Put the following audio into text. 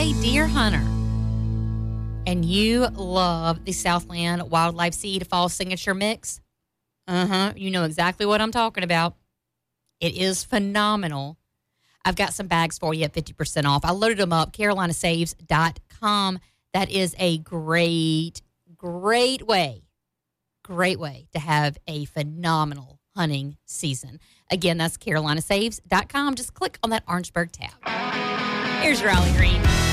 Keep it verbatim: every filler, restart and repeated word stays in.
a deer hunter and you love the Southland Wildlife Seed Fall Signature Mix, uh-huh, you know exactly what I'm talking about. It is phenomenal. I've got some bags for you at fifty percent off. I loaded them up, carolina saves dot com. That is a great, great way, great way to have a phenomenal hunting season. Again, that's carolina saves dot com. Just click on that Orangeburg tab. Here's Riley Green.